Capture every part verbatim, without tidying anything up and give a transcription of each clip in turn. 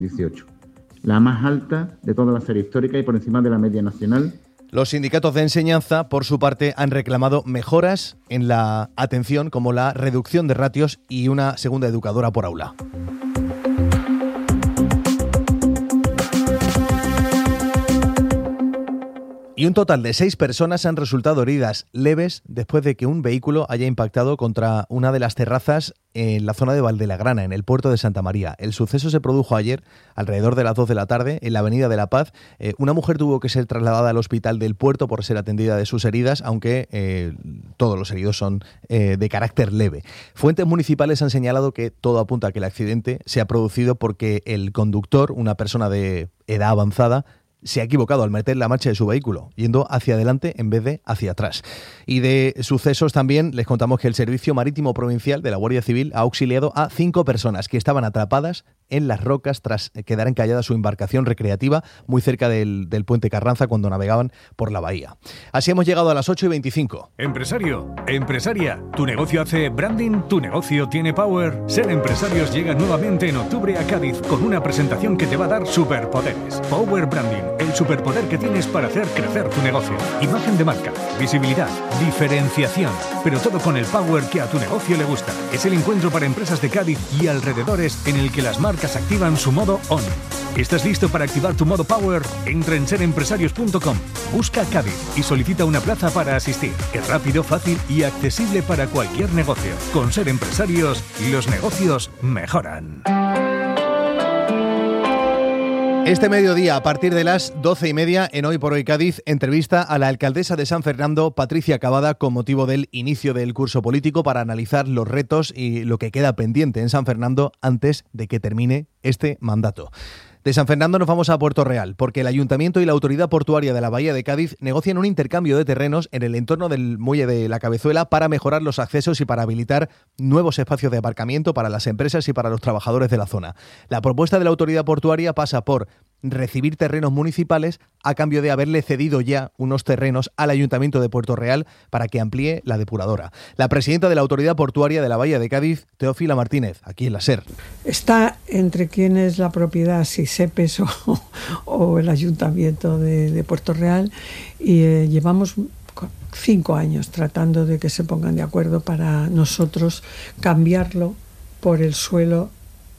dieciocho, la más alta de toda la serie histórica y por encima de la media nacional. Los sindicatos de enseñanza, por su parte, han reclamado mejoras en la atención, como la reducción de ratios y una segunda educadora por aula. Y un total de seis personas han resultado heridas leves después de que un vehículo haya impactado contra una de las terrazas en la zona de Valdelagrana, en el puerto de Santa María. El suceso se produjo ayer, alrededor de las dos de la tarde, en la Avenida de la Paz. Eh, una mujer tuvo que ser trasladada al hospital del puerto por ser atendida de sus heridas, aunque eh, todos los heridos son eh, de carácter leve. Fuentes municipales han señalado que todo apunta a que el accidente se ha producido porque el conductor, una persona de edad avanzada, se ha equivocado al meter la marcha de su vehículo, yendo hacia adelante en vez de hacia atrás. Y de sucesos también les contamos que el Servicio Marítimo Provincial de la Guardia Civil ha auxiliado a cinco personas que estaban atrapadas en las rocas tras quedar encallada su embarcación recreativa muy cerca del, del puente Carranza cuando navegaban por la bahía. Así hemos llegado a las ocho y veinticinco. Empresario, empresaria, ¿tu negocio hace branding? ¿Tu negocio tiene power? Ser Empresarios llega nuevamente en octubre a Cádiz con una presentación que te va a dar superpoderes. Power Branding, el superpoder que tienes para hacer crecer tu negocio. Imagen de marca, visibilidad, diferenciación, pero todo con el power que a tu negocio le gusta. Es el encuentro para empresas de Cádiz y alrededores en el que las marcas activan su modo on. ¿Estás listo para activar tu modo power? Entra en ser empresarios punto com, busca Cádiz y solicita una plaza para asistir. Es rápido, fácil y accesible para cualquier negocio. Con Ser Empresarios, los negocios mejoran. Este mediodía, a partir de las doce y media, en Hoy por Hoy Cádiz, entrevista a la alcaldesa de San Fernando, Patricia Cavada, con motivo del inicio del curso político, para analizar los retos y lo que queda pendiente en San Fernando antes de que termine este mandato. De San Fernando nos vamos a Puerto Real, porque el Ayuntamiento y la Autoridad Portuaria de la Bahía de Cádiz negocian un intercambio de terrenos en el entorno del muelle de la Cabezuela para mejorar los accesos y para habilitar nuevos espacios de aparcamiento para las empresas y para los trabajadores de la zona. La propuesta de la Autoridad Portuaria pasa por recibir terrenos municipales a cambio de haberle cedido ya unos terrenos al Ayuntamiento de Puerto Real para que amplíe la depuradora. La presidenta de la Autoridad Portuaria de la Bahía de Cádiz, Teófila Martínez, aquí en la SER. Está entre quién es la propiedad, si SEPES o, o el Ayuntamiento de, de Puerto Real, y eh, llevamos cinco años tratando de que se pongan de acuerdo para nosotros cambiarlo por el suelo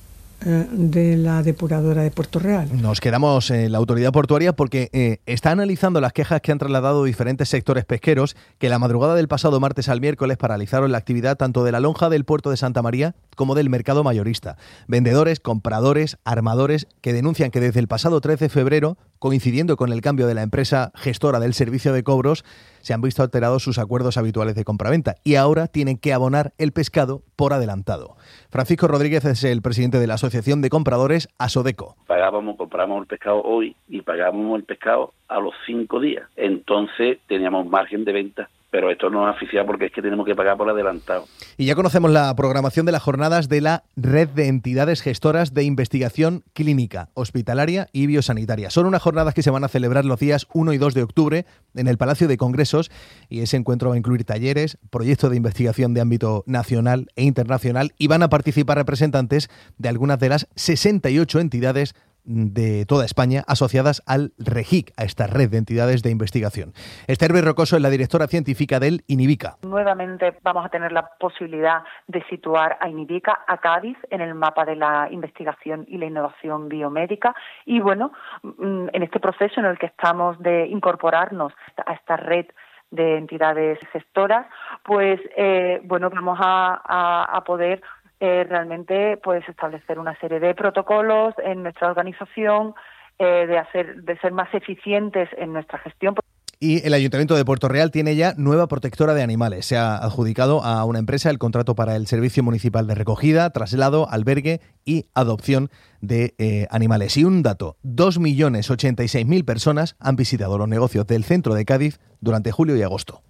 de la depuradora de Puerto Real. Nos quedamos en la Autoridad Portuaria porque eh, está analizando las quejas que han trasladado diferentes sectores pesqueros que la madrugada del pasado martes al miércoles paralizaron la actividad tanto de la lonja del puerto de Santa María como del mercado mayorista. Vendedores, compradores, armadores que denuncian que desde el pasado tres de febrero, coincidiendo con el cambio de la empresa gestora del servicio de cobros, se han visto alterados sus acuerdos habituales de compraventa y ahora tienen que abonar el pescado por adelantado. Francisco Rodríguez es el presidente de la Asociación de Compradores Asodeco. Pagábamos, comprábamos el pescado hoy y pagábamos el pescado a los cinco días. Entonces teníamos margen de venta. Pero esto nos asfixia porque es que tenemos que pagar por adelantado. Y ya conocemos la programación de las jornadas de la Red de Entidades Gestoras de Investigación Clínica, Hospitalaria y Biosanitaria. Son unas jornadas que se van a celebrar los días uno y dos de octubre en el Palacio de Congresos, y ese encuentro va a incluir talleres, proyectos de investigación de ámbito nacional e internacional, y van a participar representantes de algunas de las sesenta y ocho entidades de toda España asociadas al REGIC, a esta red de entidades de investigación. Esther Berrocoso es la directora científica del INIBICA. Nuevamente vamos a tener la posibilidad de situar a INIBICA, a Cádiz, en el mapa de la investigación y la innovación biomédica, y bueno, en este proceso en el que estamos de incorporarnos a esta red de entidades gestoras, pues eh, bueno, vamos a, a, a poder Eh, realmente pues establecer una serie de protocolos en nuestra organización, eh, de hacer de ser más eficientes en nuestra gestión. Y el Ayuntamiento de Puerto Real tiene ya nueva protectora de animales. Se ha adjudicado a una empresa el contrato para el servicio municipal de recogida, traslado, albergue y adopción de eh, animales. Y un dato, dos millones ochenta y seis mil personas han visitado los negocios del centro de Cádiz durante julio y agosto.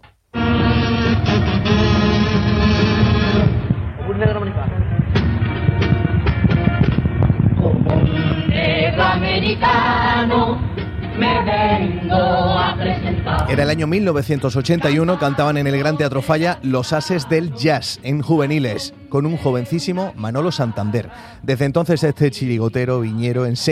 Americano, me vengo a presentar. Era el año mil novecientos ochenta y uno, cantaban en el Gran Teatro Falla Los Ases del Jazz en juveniles, con un jovencísimo Manolo Santander. Desde entonces este chirigotero viñero enseña